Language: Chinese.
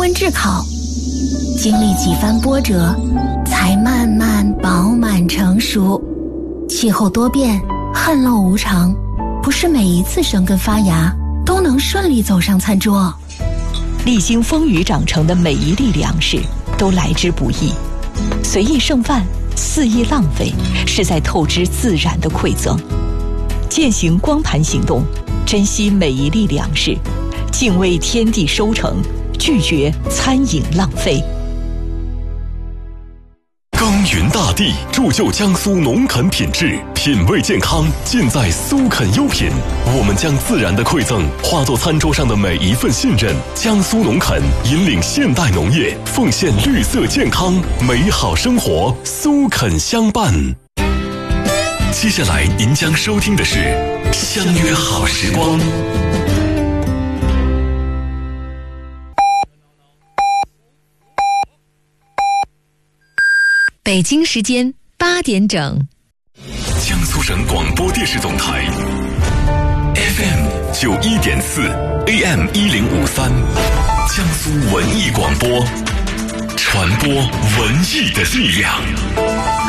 温炙烤，经历几番波折，才慢慢饱满成熟。气候多变，旱涝无常，不是每一次生根发芽都能顺利走上餐桌。 历经风雨长成的每一粒粮食都来之不易，随意剩饭，肆意浪费，是在透支自然的馈赠。践行光盘行动，珍惜每一粒粮食，敬畏天地收成，拒绝餐饮浪费。 耕耘大地，铸就江苏农垦品质，品味健康尽在苏垦优品。我们将自然的馈赠化作餐桌上的每一份信任。江苏农垦引领现代农业，奉献绿色健康美好生活，苏垦相伴。接下来您将收听的是相约好时光。 北京时间8点整， 江苏省广播电视总台 FM 91.4 AM 1053，江苏文艺广播，传播文艺的力量。